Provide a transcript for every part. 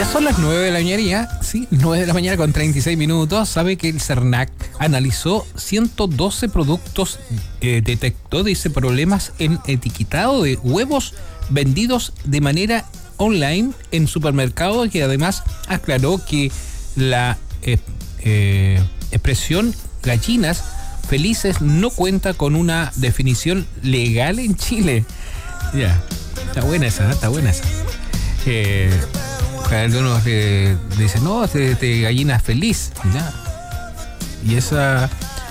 Ya son las 9 de la mañana, sí, 9 de la mañana con 36 minutos. Sabe que el CERNAC analizó 112 productos, detectó, dice, problemas en etiquetado de huevos vendidos de manera online en supermercados, que además aclaró que la expresión gallinas felices no cuenta con una definición legal en Chile. Ya, está buena esa, está buena esa. Algunos dicen, no, de gallina feliz, ¿ya? Y esa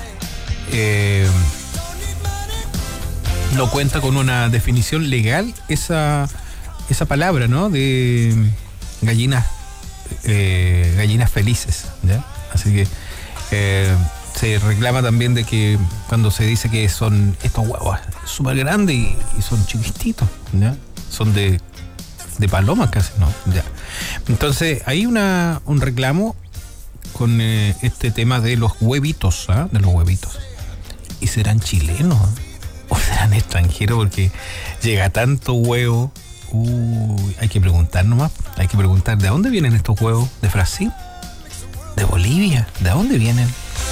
no cuenta con una definición legal esa palabra, ¿no? De gallinas felices, ¿ya? Así que se reclama también de que cuando se dice que son estos huevos súper grandes y son chiquititos, ¿ya? Son de palomas casi, ¿no? Ya. Entonces, hay un reclamo con este tema de los huevitos, ¿eh? De los huevitos. ¿Y serán chilenos? ¿O serán extranjeros? Porque llega tanto huevo. Hay que preguntar nomás. Hay que preguntar, ¿de dónde vienen estos huevos? ¿De Brasil? ¿De Bolivia? ¿De dónde vienen?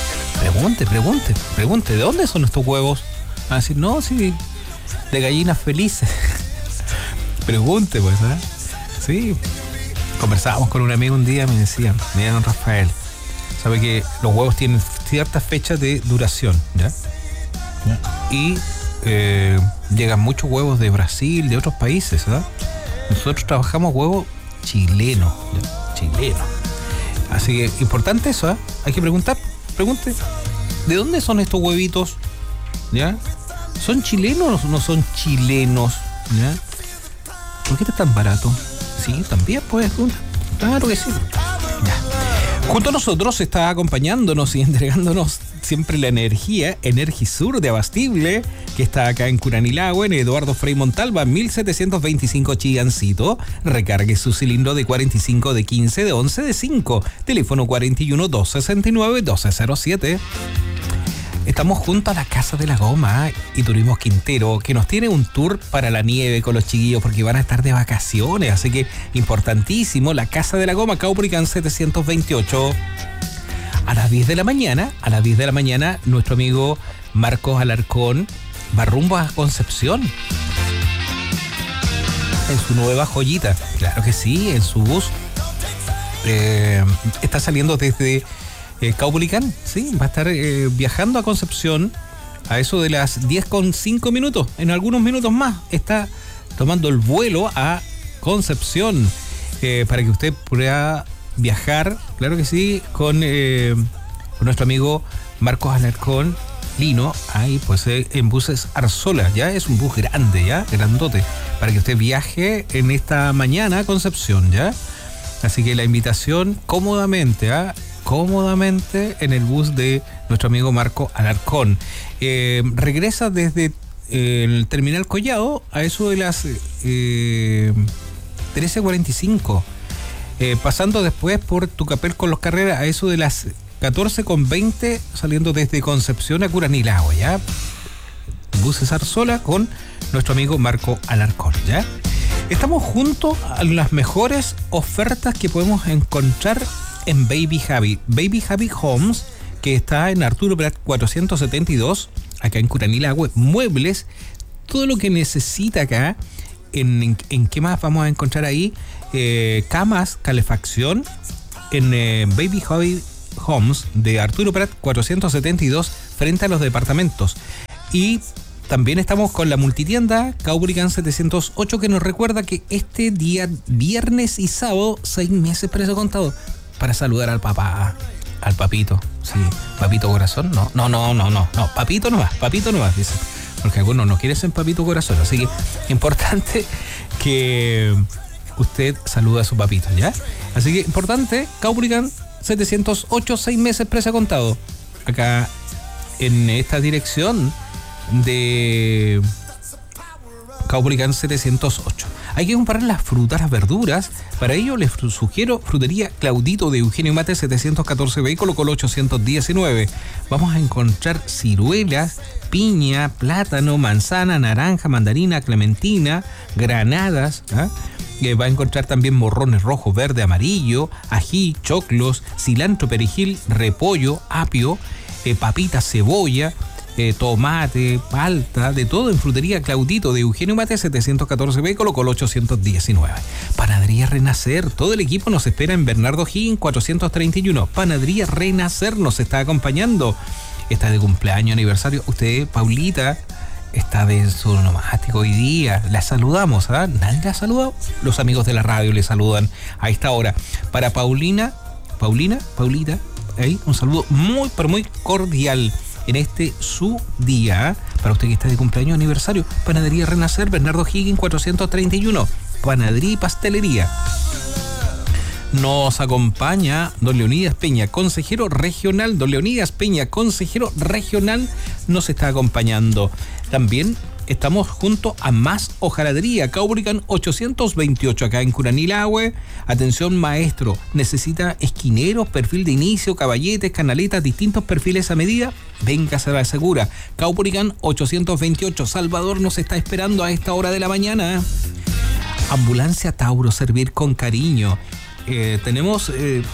Pregunte, ¿de dónde son estos huevos? Van a decir, no, sí, de gallinas felices. Pregunte, pues, ¿eh? Sí. Conversábamos con un amigo un día, me decía, mira, don Rafael, sabe que los huevos tienen ciertas fechas de duración, ¿ya? Y llegan muchos huevos de Brasil, de otros países, ¿verdad? Nosotros trabajamos huevos chilenos, ¿ya? Chilenos. Así que importante eso, ¿eh? Hay que pregunte, ¿de dónde son estos huevitos? ¿Ya? ¿Son chilenos o no son chilenos? ¿Ya? ¿Por qué está tan barato? Sí, también puedes preguntar. Claro que sí. Ya. Junto a nosotros está acompañándonos y entregándonos siempre la energía Energisur de Abastible, que está acá en Curanilahue, en Eduardo Frei Montalva, 1725 Chigancito. Recargue su cilindro de 45, de 15, de 11, de 5. Teléfono 41 269 1207. Estamos junto a la Casa de la Goma y Turismo Quintero, que nos tiene un tour para la nieve con los chiquillos porque van a estar de vacaciones. Así que importantísimo, la Casa de la Goma, Caupolicán 728. A las 10 de la mañana, nuestro amigo Marcos Alarcón va rumbo a Concepción. En su nueva joyita. Claro que sí, en su bus. Está saliendo desde Caupolicán, sí, va a estar viajando a Concepción a eso de las 10:05 minutos. En algunos minutos más está tomando el vuelo a Concepción para que usted pueda viajar, claro que sí, con nuestro amigo Marcos Alarcón Lino, ahí pues en buses Arzola, ya es un bus grande, ya, grandote, para que usted viaje en esta mañana a Concepción, ya. Así que la invitación cómodamente, cómodamente en el bus de nuestro amigo Marco Alarcón. Regresa desde el terminal Collado a eso de las 13:45, pasando después por Tucapel con los Carreras a eso de las 14:20, saliendo desde Concepción a Curanilahue, ¿ya? Buses Arzola con nuestro amigo Marco Alarcón, ¿ya? Estamos junto a las mejores ofertas que podemos encontrar en Baby Javi. Baby Javi Homes, que está en Arturo Prat 472, acá en Curanilahue. Muebles, todo lo que necesita acá. ¿En qué más vamos a encontrar ahí? Camas, calefacción, en Baby Javi Homes de Arturo Prat 472, frente a los departamentos. Y también estamos con la multitienda Caupolicán 708, que nos recuerda que este día, viernes y sábado, 6 meses precio contado, para saludar al papá, al papito. Sí, papito corazón, no, papito nomás, dice. Porque algunos no quieren ser papito corazón, así que importante que usted salude a su papito, ¿ya? Así que importante, Caupolicán 708, 6 meses precio contado. Acá en esta dirección de Caupolicán 708. Hay que comparar las frutas, las verduras. Para ello les sugiero Frutería Claudito de Eugenio Mate 714B, Colo Colo 819. Vamos a encontrar ciruelas, piña, plátano, manzana, naranja, mandarina, clementina, granadas, va a encontrar también morrones rojo, verde, amarillo, ají, choclos, cilantro, perejil, repollo, apio, papitas, cebolla, tomate, palta, de todo en Frutería Claudito de Eugenio Mate 714B, Colo Colo 819. Panadería Renacer, todo el equipo nos espera en Bernardo Higgins 431. Panadería Renacer nos está acompañando. Está de cumpleaños, aniversario. Usted, Paulita, está de su onomástico hoy día. La saludamos, ¿ah? ¿Nadie la ha saludado? Los amigos de la radio le saludan a esta hora. Para Paulita, ahí un saludo muy, pero muy cordial en este su día. Para usted que está de cumpleaños, aniversario, Panadería Renacer, Bernardo Higgins 431. Panadería y pastelería. Nos acompaña don Leonidas Peña, consejero regional. Don Leonidas Peña, consejero regional, nos está acompañando. También estamos junto a Más Hojalatería, Caupolicán 828, acá en Curanilahue. Atención, maestro, necesita esquineros, perfil de inicio, caballetes, canaletas, distintos perfiles a medida. Véngase a la segura. Caupolicán 828. Salvador nos está esperando a esta hora de la mañana. Ambulancia Tauro, servir con cariño. Tenemos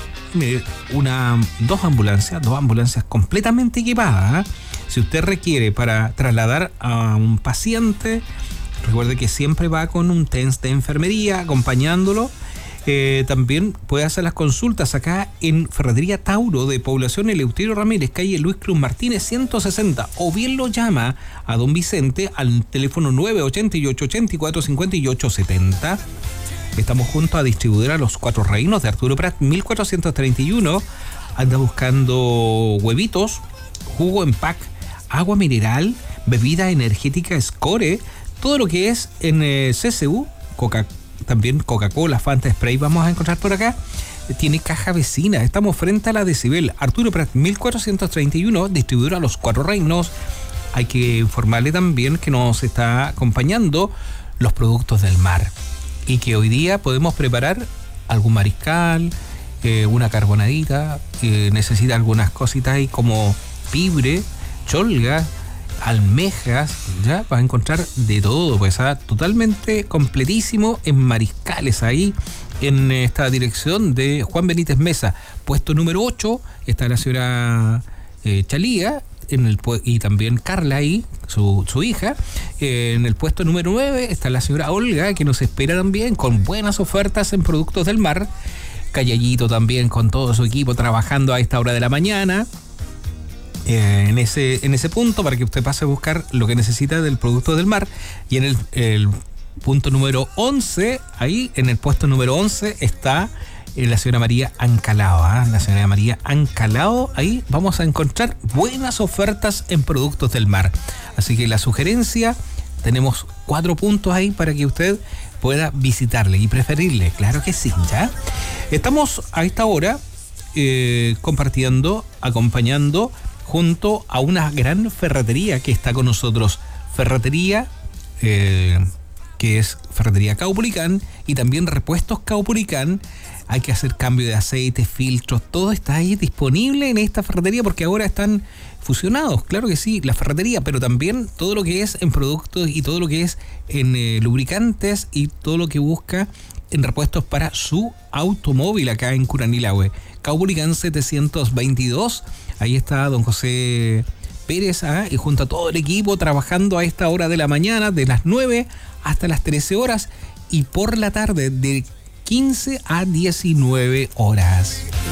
dos ambulancias completamente equipadas. Si usted requiere para trasladar a un paciente, recuerde que siempre va con un TENS de enfermería acompañándolo. También puede hacer las consultas acá en Ferretería Tauro de Población Eleuterio Ramírez, calle Luis Cruz Martínez 160, o bien lo llama a don Vicente al teléfono 988 84 58 70. Estamos junto a Distribuidora Los Cuatro Reinos de Arturo Prat 1431. Anda buscando huevitos, jugo en pack, agua mineral, bebida energética Score, todo lo que es en CCU, también Coca-Cola, Fanta, Spray vamos a encontrar por acá. Tiene caja vecina. Estamos frente a la Decibel, Arturo Prat 1431, Distribuidora Los Cuatro Reinos. Hay que informarle también que nos está acompañando los productos del mar y que hoy día podemos preparar algún mariscal, una carbonadita, necesita algunas cositas ahí como pibre, cholga, almejas, ya va a encontrar de todo, pues totalmente completísimo en mariscales ahí en esta dirección de Juan Benítez Mesa, puesto número 8, está la señora Chalía, y también Carla ahí, su hija. En el puesto número 9 está la señora Olga, que nos espera también con buenas ofertas en productos del mar. Callayito también con todo su equipo trabajando a esta hora de la mañana. En ese punto, para que usted pase a buscar lo que necesita del producto del mar. Y en el punto número 11, ahí en el puesto número 11 está la señora María Ancalao. La señora María Ancalao, ahí vamos a encontrar buenas ofertas en productos del mar. Así que la sugerencia, tenemos 4 puntos ahí para que usted pueda visitarle y preferirle, claro que sí, ¿ya? Estamos a esta hora compartiendo, acompañando junto a una gran ferretería que está con nosotros. Ferretería que es Ferretería Caupolicán, y también Repuestos Caupolicán. Hay que hacer cambio de aceite, filtros, todo está ahí disponible en esta ferretería, porque ahora están fusionados, claro que sí, la ferretería, pero también todo lo que es en productos y todo lo que es en lubricantes y todo lo que busca en repuestos para su automóvil acá en Curanilahue. Caupolicán 722, ahí está don José Pérez, y junto a todo el equipo trabajando a esta hora de la mañana, de las 9 hasta las 13 horas, y por la tarde de 15 a 19 horas.